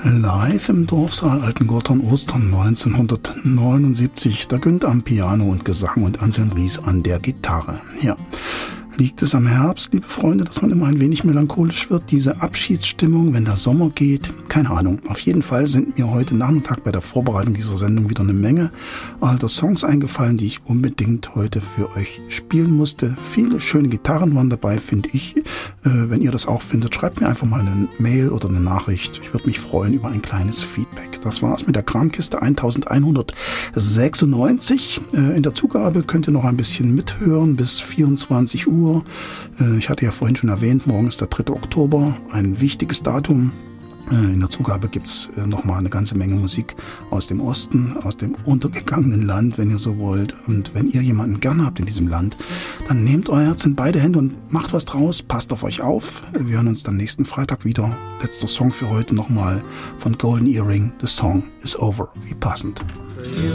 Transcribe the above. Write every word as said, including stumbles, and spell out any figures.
Live im Dorfsaal Altengottern Ostern neunzehnhundertneunundsiebzig, da Günd am Piano und Gesang und Anselm Ries an der Gitarre. Ja. Liegt es am Herbst, liebe Freunde, dass man immer ein wenig melancholisch wird? Diese Abschiedsstimmung, wenn der Sommer geht? Keine Ahnung. Auf jeden Fall sind mir heute Nachmittag bei der Vorbereitung dieser Sendung wieder eine Menge alter Songs eingefallen, die ich unbedingt heute für euch spielen musste. Viele schöne Gitarren waren dabei, finde ich. Äh, wenn ihr das auch findet, schreibt mir einfach mal eine Mail oder eine Nachricht. Ich würde mich freuen über ein kleines Feedback. Das war's mit der Kramkiste elfhundertsechsundneunzig. Äh, in der Zugabe könnt ihr noch ein bisschen mithören bis vierundzwanzig Uhr. Ich hatte ja vorhin schon erwähnt, morgen ist der dritte Oktober, ein wichtiges Datum. In der Zugabe gibt's nochmal eine ganze Menge Musik aus dem Osten, aus dem untergegangenen Land, wenn ihr so wollt. Und wenn ihr jemanden gern habt in diesem Land, dann nehmt euer Herz in beide Hände und macht was draus, passt auf euch auf. Wir hören uns dann nächsten Freitag wieder. Letzter Song für heute nochmal von Golden Earring, The Song is Over. Wie passend.